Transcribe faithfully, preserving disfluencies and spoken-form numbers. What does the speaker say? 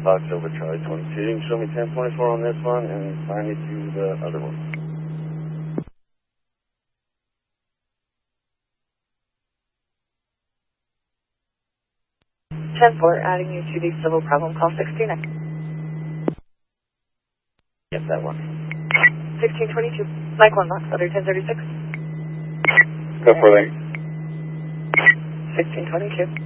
Fox over Charlie twenty-two. You can show me ten twenty-four on this one and sign me to the other one. ten four, adding you to the civil problem call sixteen. Yes, that one. sixteen twenty-two, Mike one box, other ten thirty-six. Go for link. sixteen twenty-two.